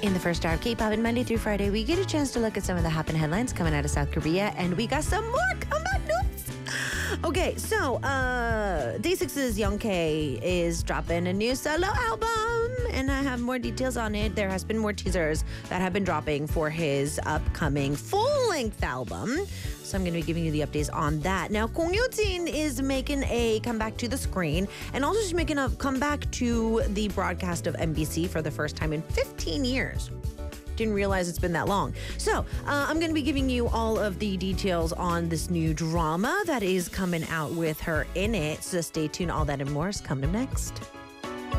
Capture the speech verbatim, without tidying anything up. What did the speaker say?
In the first hour of K-pop, and Monday through Friday, we get a chance to look at some of the hot headlines coming out of South Korea, and we got some more comeback news. Okay, so uh, Day six's Younghae is dropping a new solo album, and I have more details on it. There has been more teasers that have been dropping for his upcoming full-length album. So I'm going to be giving you the updates on that. Now, Kong Yoo-jin is making a comeback to the screen, and also she's making a comeback to the broadcast of M B C for the first time in fifteen years. Didn't realize it's been that long. So uh, I'm going to be giving you all of the details on this new drama that is coming out with her in it. So stay tuned. All that and more is coming up next.